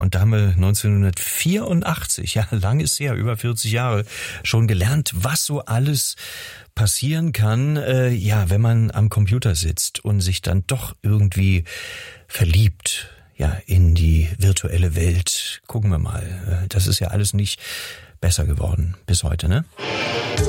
Und da haben wir 1984, ja, lang ist her, über 40 Jahre, schon gelernt, was so alles passieren kann, wenn man am Computer sitzt und sich dann doch irgendwie verliebt, ja, in die virtuelle Welt. Gucken wir mal. Das ist ja alles nicht besser geworden bis heute, ne?